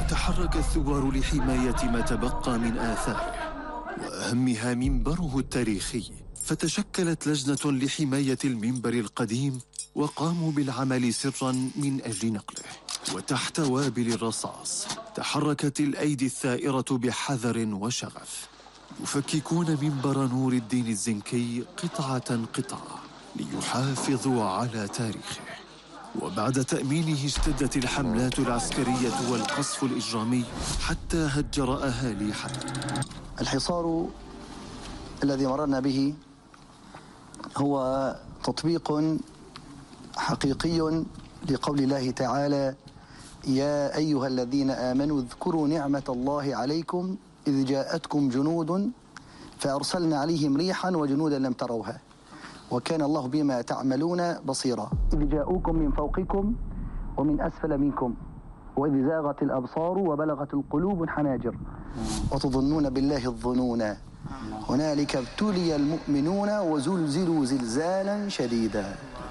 تحرك الثوار لحماية ما تبقى من آثاره، وأهمها منبره التاريخي. فتشكلت لجنة لحماية المنبر القديم، وقاموا بالعمل سراً من أجل نقله. وتحت وابل الرصاص تحركت الأيدي الثائرة بحذر وشغف، يفككون منبر نور الدين الزنكي قطعة قطعة ليحافظوا على تاريخه. وبعد تأمينه اشتدت الحملات العسكرية والقصف الإجرامي حتى هجر أهالي حلب. الحصار الذي مررنا به هو تطبيق حقيقي لقول الله تعالى: يا أيها الذين آمنوا اذكروا نعمة الله عليكم إذ جاءتكم جنود فأرسلنا عليهم ريحا وجنودا لم تروها وكان الله بما تعملون بصيرا. إذ جاءوكم من فوقكم ومن أسفل منكم وإذ زاغت الأبصار وبلغت القلوب الحناجر وتظنون بالله الظنونا هنالك ابتلي المؤمنون وزلزلوا زلزالا شديدا.